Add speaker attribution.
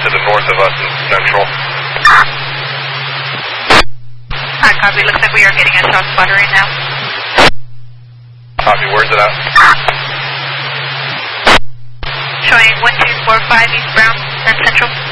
Speaker 1: to the north of us in Central.
Speaker 2: Copy. Looks like we are getting a shot spotter right now.
Speaker 1: Copy. Where's it at?
Speaker 2: Showing 1245 East Brown and Central.